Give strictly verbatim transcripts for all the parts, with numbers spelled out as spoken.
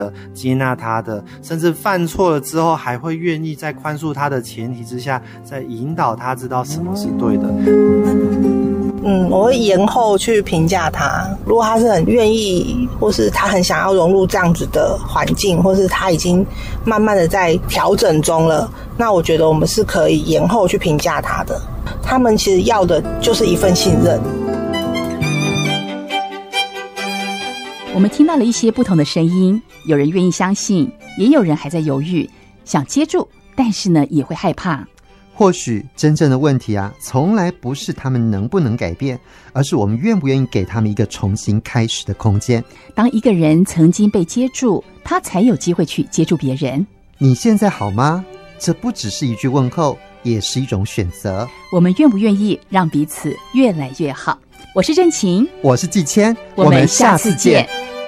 接纳他的，甚至犯错了之后还会愿意在宽恕他的前提之下，再引导他知道什么是对的。 嗯，我会延后去评价他。如果他是很愿意，或是他很想要融入这样子的环境，或是他已经慢慢的在调整中了，那我觉得我们是可以延后去评价他的。他们其实要的就是一份信任。 我们听到了一些不同的声音，有人愿意相信，也有人还在犹豫，想接住，但是呢也会害怕。 或许真正的问题啊，从来不是他们能不能改变，而是我们愿不愿意给他们一个重新开始的空间。 当一个人曾经被接住，他才有机会去接住别人。 你现在好吗？这不只是一句问候，也是一种选择。 我们愿不愿意让彼此越来越好？我是郑晴， 我是季谦， 我们下次见。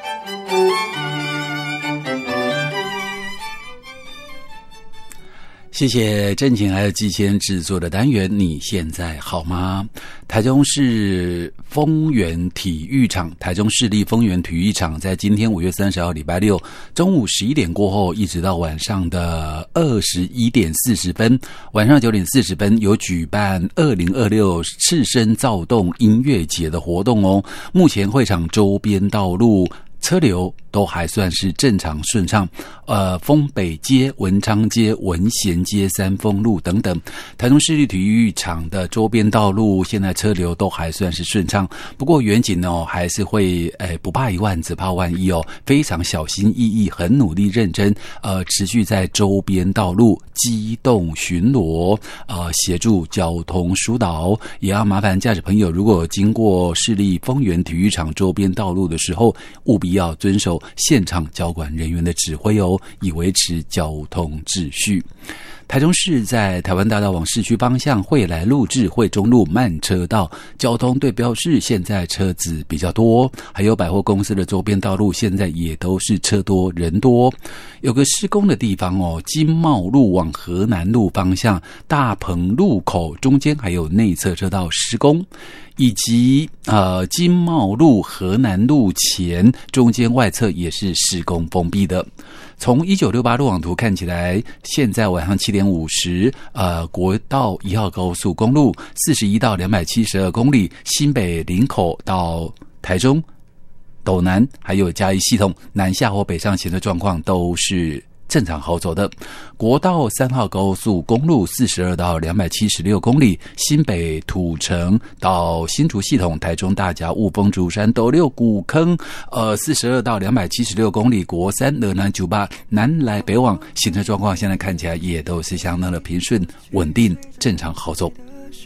谢谢郑晴还有季谦制作的单元你现在好吗？台中市丰原体育场，台中市立丰原体育场在今天五月三十号礼拜六中午十一点过后，一直到晚上的二十一点四十分，晚上九点四十分有举办二零二六赤身躁动音乐节的活动哦。目前会场周边道路车流都还算是正常顺畅，呃，丰北街、文昌街、文贤街、三丰路等等，台中市立体育场的周边道路现在车流都还算是顺畅。不过远景哦，还是会诶不怕一万只怕万一哦，非常小心翼翼，很努力认真，呃，持续在周边道路机动巡逻，呃，协助交通疏导。也要麻烦驾驶朋友，如果经过市立丰原体育场周边道路的时候，务必要遵守现场交管人员的指挥哦，以维持交通秩序。台中市在台湾大道往市区方向惠来路至惠中路慢车道交通对标示，现在车子比较多，还有百货公司的周边道路现在也都是车多人多。有个施工的地方哦，金茂路往河南路方向大鹏路口中间还有内侧车道施工，以及呃金茂路河南路前中间外侧也是施工封闭的。从一九六八路网图看起来，现在晚上七点五十，呃，国道一号高速公路四十一到两百七十二公里，新北林口到台中、斗南还有嘉义系统南下或北上行的状况都是正常好走的。国道三号高速公路四十二到两百七十六公里，新北土城到新竹系统台中大甲雾峰竹山斗六古坑，呃四十二到两百七十六公里，国三勒南九八南来北往行车状况现在看起来也都是相当的平顺稳定正常好走。